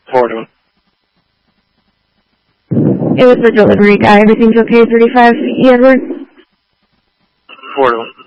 Forward one. It was the delivery guy. Everything's okay, 35 Edward? Forward one.